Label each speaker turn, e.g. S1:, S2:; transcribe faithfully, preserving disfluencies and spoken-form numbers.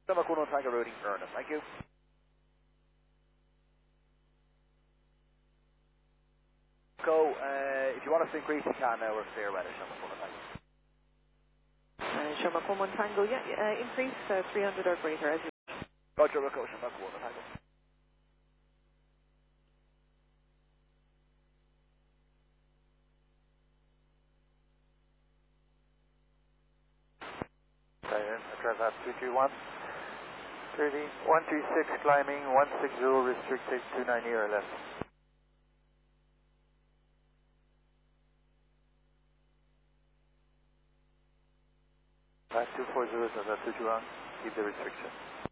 S1: Lima Kuno Tiger routing Ernest, thank you. Go, uh, if you want us to increase, you can now. We're fair weather, Lima Kuno Tiger.
S2: Uh, Sherma Common Tango, yeah, uh, increase uh, three hundred or greater as you.
S1: Roger, Rico, Lima Kuno Tiger.
S3: Tiger, Address two three one. thirty, one three six climbing, one six zero restricted, two ninety or left. Last two four zero, so that's two two one, keep the restriction.